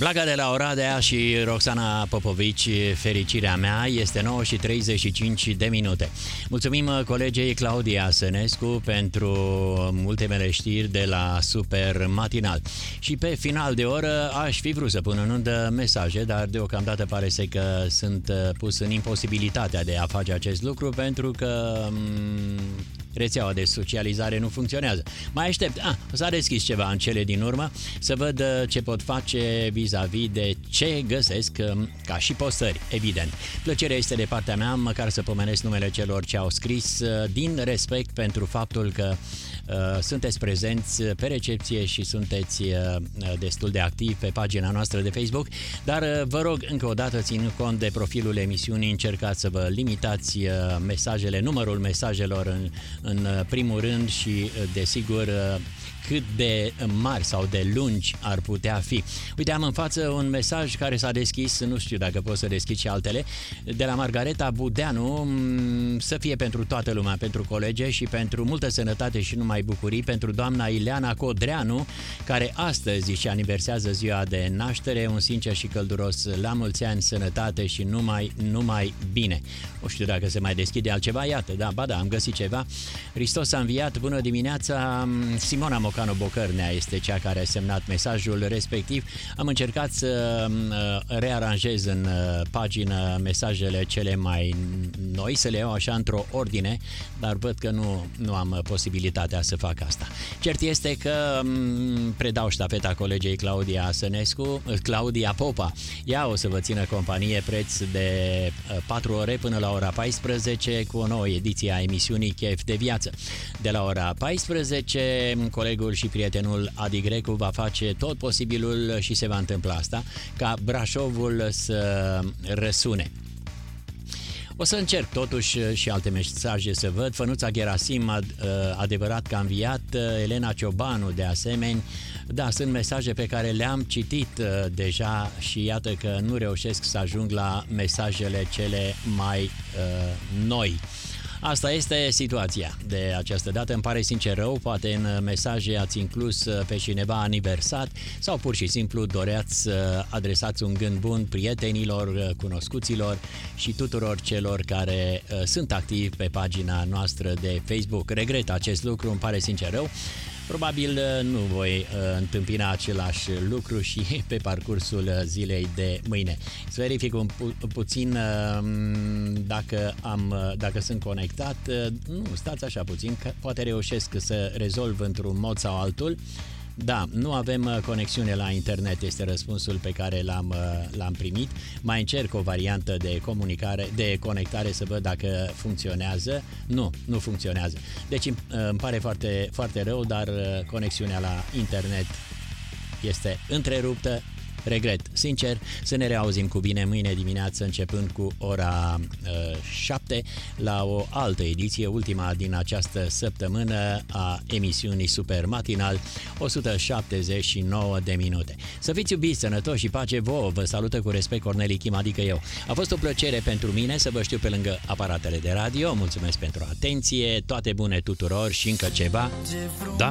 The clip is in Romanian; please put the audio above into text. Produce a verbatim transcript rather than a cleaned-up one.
Blaga de la Oradea și Roxana Popovici, fericirea mea, este nouă și treizeci și cinci de minute. Mulțumim colegei Claudia Sănescu pentru ultimele știri de la Super Matinal. Și pe final de oră aș fi vrut să pun în undă mesaje, dar deocamdată pare să că sunt pus în imposibilitatea de a face acest lucru pentru că rețeaua de socializare nu funcționează. Mai aștept. Ah, s-a deschis ceva în cele din urmă să văd ce pot face vis-a-vis de ce găsesc ca și postări, evident. Plăcerea este de partea mea, măcar să pomenesc numele celor ce au scris din respect pentru faptul că uh, sunteți prezenți pe recepție și sunteți uh, destul de activi pe pagina noastră de Facebook, dar uh, vă rog încă o dată, ținând cont de profilul emisiunii, încercați să vă limitați uh, mesajele, numărul mesajelor în în primul rând și, desigur, cât de mari sau de lungi ar putea fi. Uite, am în față un mesaj care s-a deschis, nu știu dacă pot să deschid și altele, de la Margareta Budeanu, să fie pentru toată lumea, pentru colege și pentru multă sănătate și numai bucurii, pentru doamna Ileana Codreanu, care astăzi își aniversează ziua de naștere, un sincer și călduros la mulți ani, sănătate și numai, numai bine. Nu știu dacă se mai deschide altceva, iată, da, ba da, am găsit ceva. Hristos a înviat, bună dimineața, Simona Mocanu Bocărnea este cea care a semnat mesajul respectiv. Am încercat să rearanjez în pagină mesajele cele mai noi, să le iau așa într-o ordine, dar văd că nu, nu am posibilitatea să fac asta. Cert este că predau ștafeta colegei Claudia Sănescu, Claudia Popa. Ea o să vă țină companie preț de patru ore până la ora paisprezece cu o nouă ediție a emisiunii Chef de Viață. De la ora paisprezece, colegul și prietenul Adi Grecu va face tot posibilul și se va întâmpla asta, ca Brașovul să răsune. O să încerc totuși și alte mesaje să văd. Fănuța Gerasim, adevărat că a înviat, Elena Ciobanu de asemenea. Da, sunt mesaje pe care le-am citit deja și iată că nu reușesc să ajung la mesajele cele mai uh, noi. Asta este situația de această dată. Îmi pare sincer rău, poate în mesaje ați inclus pe cineva aniversat sau pur și simplu doreați să adresați un gând bun prietenilor, cunoscuților și tuturor celor care sunt activi pe pagina noastră de Facebook. Regret acest lucru, îmi pare sincer rău. Probabil nu voi uh, întâmpina același lucru și pe parcursul zilei de mâine. Să verific un pu- puțin uh, dacă, am, uh, dacă sunt conectat. Uh, nu, stați așa puțin, că poate reușesc să rezolv într-un mod sau altul. Da, nu avem conexiune la internet, este răspunsul pe care l-am, l-am primit. Mai încerc o variantă de comunicare, de conectare să văd dacă funcționează. Nu, nu funcționează. Deci îmi pare foarte, foarte rău, dar conexiunea la internet este întreruptă. Regret, sincer, să ne reauzim cu bine mâine dimineață începând cu ora uh, șapte la o altă ediție, ultima din această săptămână a emisiunii Super Matinal, o sută șaptezeci și nouă de minute. Să fiți iubiți, sănătoși și pace vouă, vă salută cu respect Corneli Chim, adică eu. A fost o plăcere pentru mine să vă știu pe lângă aparatele de radio, mulțumesc pentru atenție, toate bune tuturor și încă ceva. Doamne